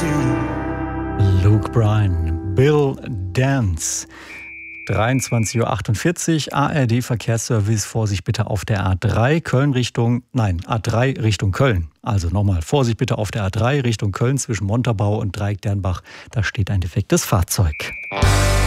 Luke Bryan, Bill Dance. 23:48 Uhr, ARD-Verkehrsservice, Vorsicht bitte auf der A3 A3 Richtung Köln. Also nochmal, Vorsicht bitte auf der A3 Richtung Köln zwischen Montabaur und Dreieck-Dernbach. Da steht ein defektes Fahrzeug.